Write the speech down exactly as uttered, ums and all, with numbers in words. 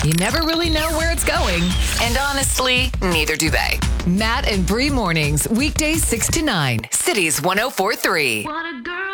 You never really know where it's going. And honestly, neither do they. Matt and Bree mornings, weekdays six to nine. Cities one oh four three. What a girl.